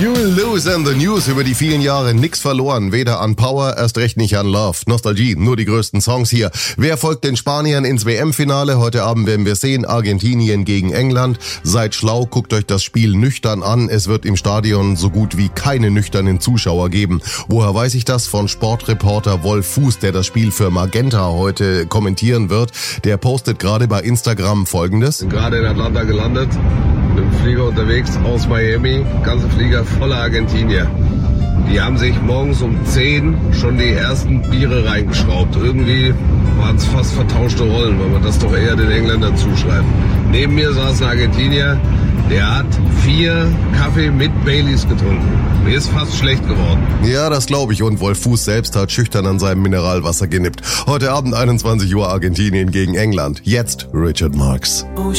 You lose in the news, über die vielen Jahre nix verloren, weder an Power, erst recht nicht an Love. Nostalgie, nur die größten Songs hier. Wer folgt den Spaniern ins WM-Finale? Heute Abend werden wir sehen, Argentinien gegen England. Seid schlau, guckt euch das Spiel nüchtern an. Es wird im Stadion so gut wie keine nüchternen Zuschauer geben. Woher weiß ich das? Von Sportreporter Wolf Fuß, der das Spiel für Magenta heute kommentieren wird. Der postet gerade bei Instagram Folgendes. Bin gerade in Atlanta gelandet, mit dem Flieger unterwegs aus Miami, ganze Flieger voller Argentinier. Die haben sich morgens um 10 schon die ersten Biere reingeschraubt. Irgendwie waren es fast vertauschte Rollen, weil man das doch eher den Engländern zuschreibt. Neben mir saß ein Argentinier, der hat 4 Kaffee mit Baileys getrunken. Mir ist fast schlecht geworden. Ja, das glaube ich. Und Wolf Fuß selbst hat schüchtern an seinem Mineralwasser genippt. Heute Abend 21 Uhr Argentinien gegen England. Jetzt Richard Marx.